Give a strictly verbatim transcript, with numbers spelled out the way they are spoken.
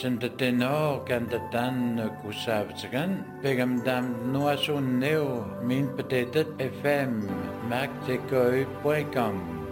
Tintatino Kantatan Kusavsagan, Pegam Dam Noasun Neo, Min Patatet F M, Mac T K point com.